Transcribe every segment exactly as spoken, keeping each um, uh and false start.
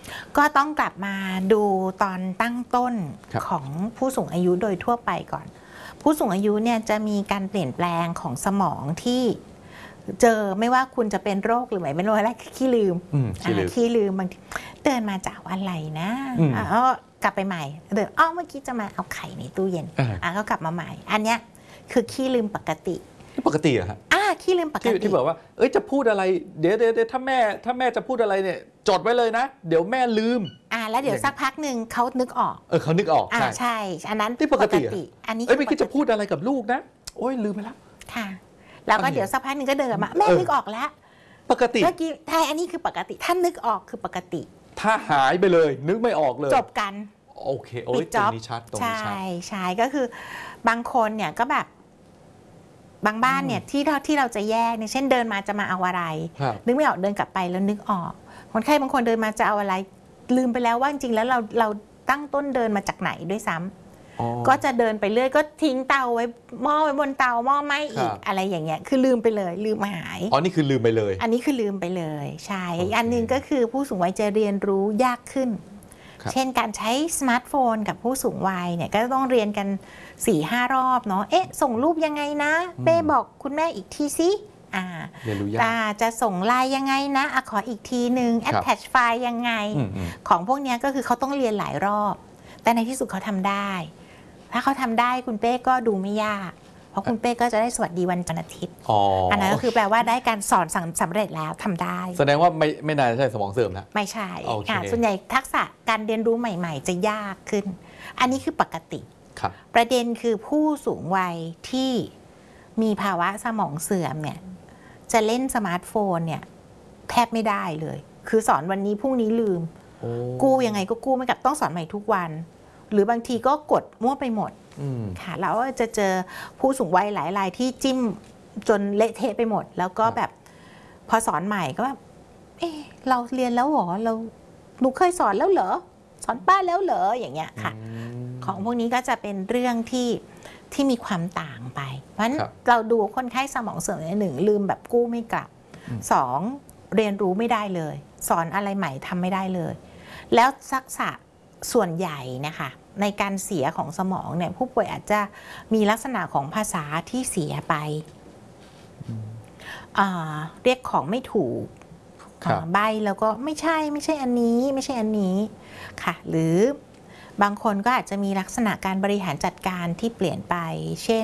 ก็ต้องกลับมาดูตอนตั้งต้นของผู้สูงอายุโดยทั่วไปก่อนผู้สูงอายุเนี่ยจะมีการเปลี่ยนแปลงของสมองที่เจอไม่ว่าคุณจะเป็นโรคหรือไม่เป็นโรคอะไรขี้ลืมขี้ลืมบางทีเดินมาจากอะไรนะอ๋อกลับไปใหม่เดินอ้อเมื่อกี้จะมาเอาไข่ในตู้เย็นอ่ะก็กลับมาใหม่อันเนี้ยคือขี้ลืมปกติปกติอะฮะอ่าขี้ลืมปกติที่บอกว่าเอ้ยจะพูดอะไรเดี๋ยวเดี๋ยวถ้าแม่ถ้าแม่จะพูดอะไรเนี่ยจดไว้เลยนะเดี๋ยวแม่ลืมอ่าแล้วเดี๋ยวสักพักหนึ่งเขานึกออกเออเขานึกออกอ่าใช่อันนั้นที่ปกติอันนี้เอ้ยไม่คิดจะพูดอะไรกับลูกนะโอ้ยลืมไปแล้วค่ะแล้วก็เดี๋ยวสักพักหนึ่งก็เดินมาแม่นึกออกแล้วปกติเมื่อกี้ใช่อันนี้คือปกติถ้านึกออกคือปกติถ้าหายไปเลยนึกไม่ออกเลยจบกันโอเคโอ้ยตรงนี้ชัดตรงนี้ชัดใช่ใช่ก็คือบางคนเนี่ยก็แบบบางบ้านเนี่ยที่ที่เราจะแยกเนี่ยเช่นเดินมาจะมาเอาอะไรนึกไม่ออกเดินกลับไปแล้วนึกออกคนไข้บางคนเดินมาจะเอาอะไรลืมไปแล้วว่าจริงๆแล้วเราเราตั้งต้นเดินมาจากไหนด้วยซ้ำก็จะเดินไปเรื่อยก็ทิ้งเตาไว้หม้อไว้บนเตาหม้อไหม้อีกอะไรอย่างเงี้ยคือลืมไปเลยลืมหายอ๋อนี่คือลืมไปเลยอันนี้คือลืมไปเลยใช่อีกอันนึงก็คือผู้สูงวัยจะเรียนรู้ยากขึ้นเช่นการใช้สมาร์ทโฟนกับผู้สูงวัยเนี่ยก็ต้องเรียนกัน สี่ห้ารอบเนาะเอ๊ะส่งรูปยังไงนะเป้บอกคุณแม่อีกทีสิอ่าเรียนรู้ยากจะส่งไลน์ยังไงนะอะขออีกทีนึง attach ไฟล์ยังไงของพวกนี้ก็คือเขาต้องเรียนหลายรอบแต่ในที่สุดเขาทำได้ถ้าเขาทำได้คุณเป้ก็ดูไม่ยากเพราะคุณเป้ก็จะได้สวัสดีวันจันทร์อาทิตย์อันนั้นก็คือแปลว่าได้การสอนสำเร็จแล้วทำได้แสดงว่าไม่ไม่นานใช่สมองเสื่อมนะไม่ใช่ค่ะส่วนใหญ่ทักษะการเรียนรู้ใหม่ๆจะยากขึ้นอันนี้คือปกติประเด็นคือผู้สูงวัยที่มีภาวะสมองเสื่อมเนี่ยจะเล่นสมาร์ทโฟนเนี่ยแทบไม่ได้เลยคือสอนวันนี้พรุ่งนี้ลืมกู้ยังไงก็กู้ไม่กลับต้องสอนใหม่ทุกวันหรือบางทีก็กดมั่วไปหมดค่ะแล้วจะเจอผู้สูงวัยหลายรายที่จิ้มจนเละเทะไปหมดแล้วก็แบบพอสอนใหม่ก็แบบเออเราเรียนแล้วเหรอเราหนูเคยสอนแล้วเหรอสอนป้าแล้วเหรออย่างเงี้ยค่ะของพวกนี้ก็จะเป็นเรื่องที่ที่มีความต่างไปเพราะฉะนั้นเราดูคนไข้สมองเสื่อมหนึ่งลืมแบบกู้ไม่กลับสองเรียนรู้ไม่ได้เลยสอนอะไรใหม่ทำไม่ได้เลยแล้วทักษะส่วนใหญ่นะคะในการเสียของสมองเนี่ยผู้ป่วยอาจจะมีลักษณะของภาษาที่เสียไปเรียกของไม่ถูกใบแล้วก็ไม่ใช่ไม่ใช่อันนี้ไม่ใช่อันนี้ค่ะหรือบางคนก็อาจจะมีลักษณะการบริหารจัดการที่เปลี่ยนไปเช่น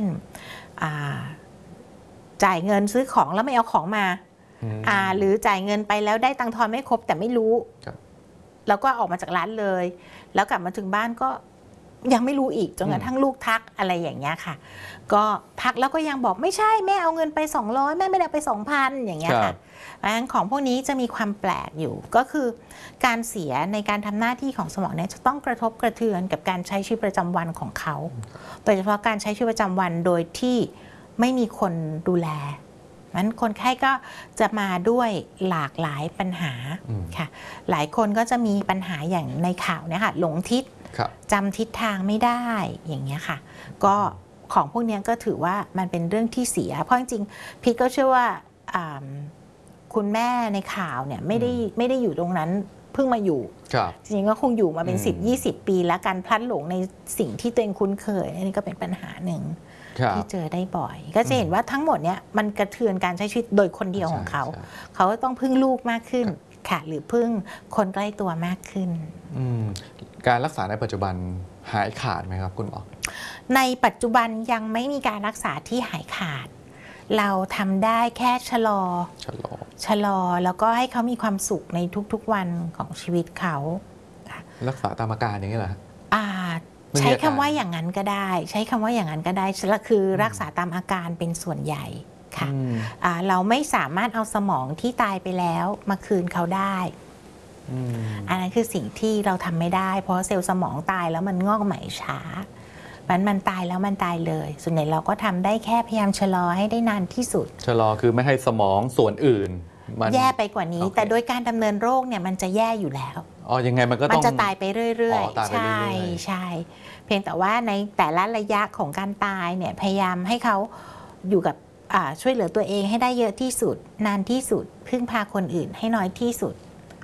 จ่ายเงินซื้อของแล้วไม่เอาของมาหรือจ่ายเงินไปแล้วได้ตังค์ทอนไม่ครบแต่ไม่รู้แล้วก็ออกมาจากร้านเลยแล้วกลับมาถึงบ้านก็ยังไม่รู้อีกจนกระทั่งลูกทักอะไรอย่างเงี้ยค่ะก็ทักแล้วก็ยังบอกไม่ใช่แม่เอาเงินไปสองร้อยแม่ไม่ได้ไป สองพัน อย่างเงี้ยค่ะเพราะฉะนั้นของพวกนี้จะมีความแปลกอยู่ก็คือการเสียในการทำหน้าที่ของสมองเนี่ยจะต้องกระทบกระเทือนกับการใช้ชีวิตประจำวันของเขาโดยเฉพาะการใช้ชีวิตประจำวันโดยที่ไม่มีคนดูแลนั้นคนไข้ก็จะมาด้วยหลากหลายปัญหาค่ะหลายคนก็จะมีปัญหาอย่างในข่าวเนี่ยค่ะหลงทิศจำทิศทางไม่ได้อย่างเงี้ยค่ะก็ของพวกนี้ก็ถือว่ามันเป็นเรื่องที่เสียเพราะจริงๆพีทก็เชื่อว่าคุณแม่ในข่าวเนี่ยไม่ได้ไม่ได้อยู่ตรงนั้นเพิ่งมาอยู่จริงๆก็คงอยู่มาเป็นสิบยี่สิบปีแล้วการพลัดหลงในสิ่งที่ตัวเองคุ้นเคยนี่ก็เป็นปัญหาหนึ่งที่เจอได้บ่อยก็จะเห็นว่าทั้งหมดเนี้ยมันกระเทือนการใช้ชีวิตโดยคนเดียวของเขาเขาก็ต้องพึ่งลูกมากขึ้นค่ะหรือพึ่งคนใกล้ตัวมากขึ้นการรักษาในปัจจุบันหายขาดไหมครับคุณหมอในปัจจุบันยังไม่มีการรักษาที่หายขาดเราทำได้แค่ชะลอชะลอชะลอแล้วก็ให้เขามีความสุขในทุกๆวันของชีวิตเขารักษาตามอาการอย่างนี้เหรอใช้คำว่าอย่างนั้นก็ได้ใช้คำว่าอย่างนั้นก็ได้คือรักษาตามอาการเป็นส่วนใหญ่ค่ะเราไม่สามารถเอาสมองที่ตายไปแล้วมาคืนเขาได้อันนั้นคือสิ่งที่เราทำไม่ได้เพราะเซลล์สมองตายแล้วมันงอกใหม่ช้ามันมันตายแล้วมันตายเลยส่วนใหญ่เราก็ทำได้แค่พยายามชะลอให้ได้นานที่สุดชะลอคือไม่ให้สมองส่วนอื่นมันแย่ไปกว่านี้ okay. แต่โดยการดำเนินโรคเนี่ยมันจะแย่อยู่แล้วอ๋อยังไงมันก็ต้องมันจะตายไปเรื่อยๆใช่ใช่เพียงแต่ว่าในแต่ละระยะของการตายเนี่ยพยายามให้เขาอยู่กับช่วยเหลือตัวเองให้ได้เยอะที่สุดนานที่สุดพึ่งพาคนอื่นให้น้อยที่สุด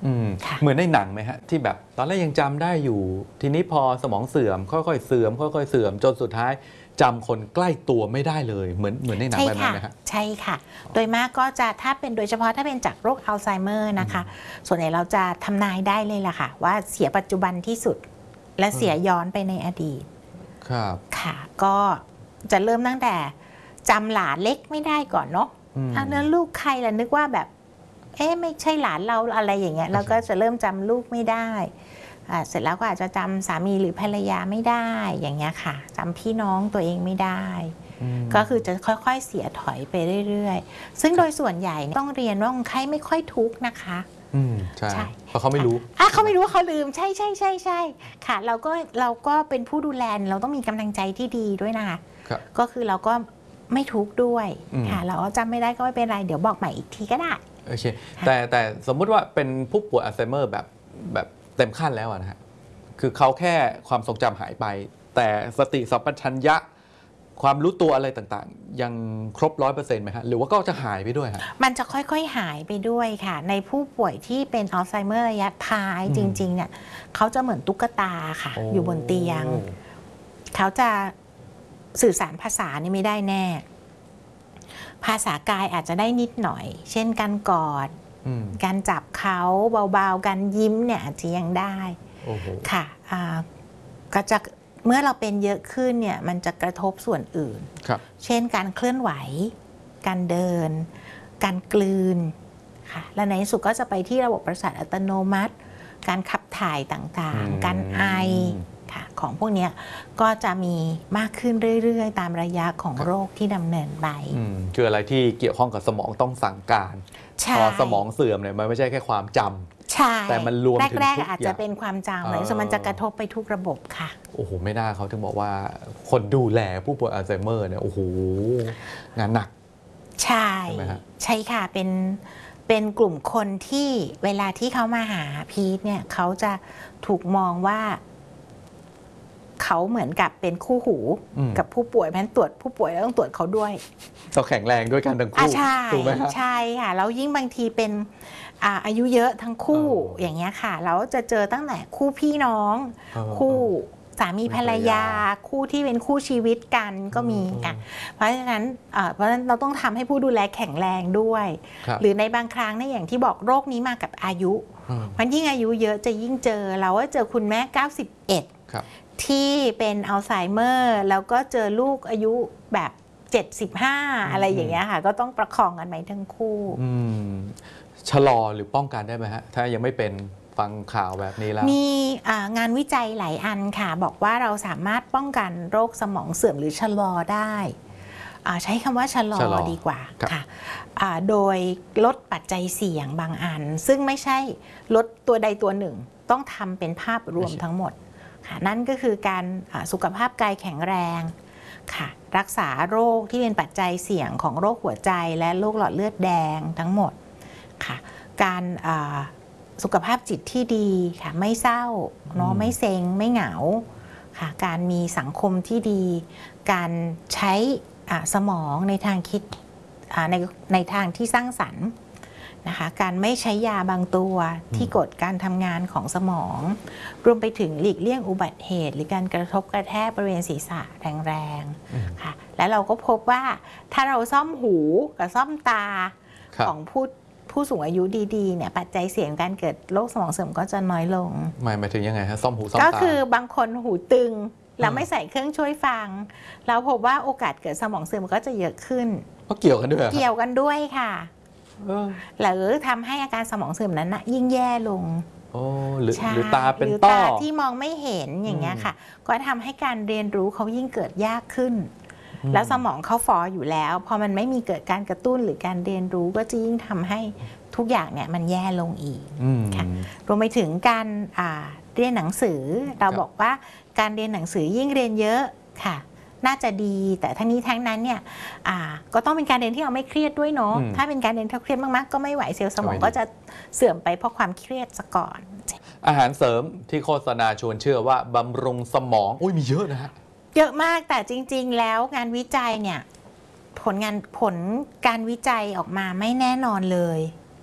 เหมือนในหนังไหมฮะที่แบบตอนแรกยังจำได้อยู่ทีนี้พอสมองเสื่อมค่อยๆเสื่อมค่อยๆเสื่อมจนสุดท้ายจำคนใกล้ตัวไม่ได้เลยเหมือนเหมือนในหนังแบบนั้นนะฮะใช่ค่ะโดยมากก็จะถ้าเป็นโดยเฉพาะถ้าเป็นจากโรคอัลไซเมอร์นะคะส่วนใหญ่เราจะทำนายได้เลยล่ะค่ะว่าเสียปัจจุบันที่สุดและเสียย้อนไปในอดีตครับค่ะก็จะเริ่มตั้งแต่จำหลานเล็กไม่ได้ก่อนเนาะอันนั้นลูกใครล่ะนึกว่าแบบเอ๊ะไม่ใช่หลานเราอะไรอย่างเงี้ยแล้วก็จะเริ่มจำลูกไม่ได้เสร็จแล้วก็อาจจะจำสามีหรือภรรยาไม่ได้อย่างเงี้ยค่ะจำพี่น้องตัวเองไม่ได้ก็คือจะค่อยๆเสียถอยไปเรื่อยๆซึ่งโดยส่วนใหญ่ต้องเรียนว่าคนไข้ไม่ค่อยทุกข์นะคะอืมใช่เพราะเขาไม่รู้อ่ะเขาไม่รู้ว่าเขาลืมใช่ใช่ใช่ใช่ค่ะเราก็เราก็เป็นผู้ดูแลเราต้องมีกำลังใจที่ดีด้วยนะคะก็คือเราก็ไม่ทุกข์ด้วยค่ะเราจำไม่ได้ก็ไม่เป็นไรเดี๋ยวบอกใหม่อีกทีก็ได้โอเคแต่แต่สมมุติว่าเป็นผู้ป่วยอัลไซเมอร์แบบแบบเต็มขั้นแล้วนะฮะคือเขาแค่ความทรงจำหายไปแต่สติสัมปชัญญะความรู้ตัวอะไรต่างๆยังครบร้อยเปอร์เซ็นต์ไหมฮะหรือว่าก็จะหายไปด้วยฮะมันจะค่อยๆหายไปด้วยค่ะในผู้ป่วยที่เป็นอัลไซเมอร์ระยะท้ายจริงๆเนี่ยเขาจะเหมือนตุ๊กตาค่ะ อ, อยู่บนเตียงเขาจะสื่อสารภาษานี่ไม่ได้แน่ภาษากายอาจจะได้นิดหน่อยเช่นการกอดการจับเขาเบาๆการยิ้มเนี่ยอาจจะยังได้ค่ะก็จะเมื่อเราเป็นเยอะขึ้นเนี่ยมันจะกระทบส่วนอื่นเช่นการเคลื่อนไหวการเดินการกลืนค่ะและในที่สุดก็จะไปที่ระบบประสาทอัตโนมัติการขับถ่ายต่างๆการไอค่ะของพวกนี้ก็จะมีมากขึ้นเรื่อยๆตามระยะของโรคที่ดำเนินไปคืออะไรที่เกี่ยวข้องกับสมองต้องสั่งการพอสมองเสื่อมเนี่ยมันไม่ใช่แค่ความจำใช่แต่มันรวมถึงทุกอย่างแรกๆอาจจะเป็นความจำเลยส่วนมันจะกระทบไปทุกระบบค่ะโอ้โหไม่น่าเขาถึงบอกว่าคนดูแลผู้ป่วยอัลไซเมอร์เนี่ยโอ้โหงานหนักใช่ใช่ค่ะเป็นเป็นกลุ่มคนที่เวลาที่เขามาหาพีทเนี่ยเขาจะถูกมองว่าเขาเหมือนกับเป็นคู่หูกับผู้ป่วยเพราะฉะนั้นตรวจผู้ป่วยแล้วต้องตรวจเขาด้วยต้องแข็งแรงด้วยกันทั้งคู่ถูกไหมครับใช่ค่ะแล้วยิ่งบางทีเป็นอายุเยอะทั้งคู่อย่างเงี้ยค่ะแล้วจะเจอตั้งแต่คู่พี่น้องคู่สามีภรรยาคู่ที่เป็นคู่ชีวิตกันก็มีค่ะเพราะฉะนั้นเพราะฉะนั้นเราต้องทำให้ผู้ดูแลแข็งแรงด้วยหรือในบางครั้งเนี่ยอย่างที่บอกโรคนี้มากับอายุเพราะยิ่งอายุเยอะจะยิ่งเจอเราก็เจอคุณแม่เก้าสิบเอ็ดที่เป็นอัลไซเมอร์แล้วก็เจอลูกอายุแบบเจ็ดสิบห้าอะไรอย่างเงี้ยค่ะก็ต้องประคองกันไปทั้งคู่ชะลอหรือป้องกันได้ไหมฮะถ้ายังไม่เป็นฟังข่าวแบบนี้แล้วมีงานวิจัยหลายอันค่ะบอกว่าเราสามารถป้องกันโรคสมองเสื่อมหรือชะลอได้ใช้คำว่าชะลอดีกว่าค่ะโดยลดปัจจัยเสี่ยงบางอันซึ่งไม่ใช่ลดตัวใดตัวหนึ่งต้องทำเป็นภาพรวมทั้งหมดค่ะนั่นก็คือการสุขภาพกายแข็งแรงค่ะรักษาโรคที่เป็นปัจจัยเสี่ยงของโรคหัวใจและโรคหลอดเลือดแดงทั้งหมดค่ะการสุขภาพจิตที่ดีค่ะไม่เศร้าเนาะไม่เซ็งไม่เหงาค่ะการมีสังคมที่ดีการใช้สมองในทางคิดในในทางที่สร้างสรรค์นะคะการไม่ใช้ยาบางตัวที่กดการทำงานของสมองรวมไปถึงหลีกเลี่ยงอุบัติเหตุหรือการกระทบกระแทกบริเวณศีรษะแรงๆค่ะและเราก็พบว่าถ้าเราซ่อมหูกับซ่อมตาของผู้ผู้สูงอายุดีๆเนี่ยปัจจัยเสี่ยงการเกิดโรคสมองเสื่อมก็จะน้อยลงหมายหมายถึงยังไงฮะซ่อมหูซ่อมตาก็คือบางคนหูตึงแล้วไม่ใส่เครื่องช่วยฟังแล้วพบว่าโอกาสเกิดสมองเสื่อมก็จะเยอะขึ้นก็เกี่ยวกันด้วยเกี่ยวกันด้วยค่ะหรือทำให้อาการสมองเสื่อมนั้นนะยิ่งแย่ลงโอ้หรือหรือตาเป็นต้อตาที่มองไม่เห็นอย่างเงี้ยค่ะก็ทำให้การเรียนรู้เขายิ่งเกิดยากขึ้นแล้วสมองเขาฟออยู่แล้วพอมันไม่มีเกิดการกระตุ้นหรือการเรียนรู้ก็จะยิ่งทำให้ทุกอย่างเนี่ยมันแย่ลงอีกค่ะรวมไปถึงการเรียนหนังสือเราบอกว่าการเรียนหนังสือยิ่งเรียนเยอะค่ะน่าจะดีแต่ทั้งนี้ทั้งนั้นเนี่ยก็ต้องเป็นการเรียนที่เราไม่เครียดด้วยเนาะถ้าเป็นการเรียนที่เครียดมากๆก็ไม่ไหวเซลล์สมองก็จะเสื่อมไปเพราะความเครียดซะก่อนอาหารเสริมที่โฆษณาชวนเชื่อว่าบำรุงสมองอุ้ยมีเยอะนะฮะเยอะมากแต่จริงๆแล้วงานวิจัยเนี่ยผลงานผลการวิจัยออกมาไม่แน่นอนเลย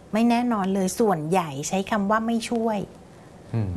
ไม่แน่นอนเลยส่วนใหญ่ใช้คำว่าไม่ช่วย